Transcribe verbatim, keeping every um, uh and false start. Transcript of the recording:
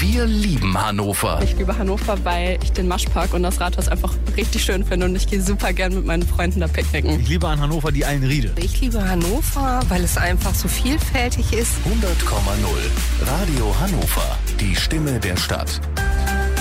Wir lieben Hannover. Ich liebe Hannover, weil ich den Maschpark und das Rathaus einfach richtig schön finde und ich gehe super gern mit meinen Freunden da picknicken. Ich liebe an Hannover die Eilenriede. Ich liebe Hannover, weil es einfach so vielfältig ist. hundert Komma null Radio Hannover. Die Stimme der Stadt.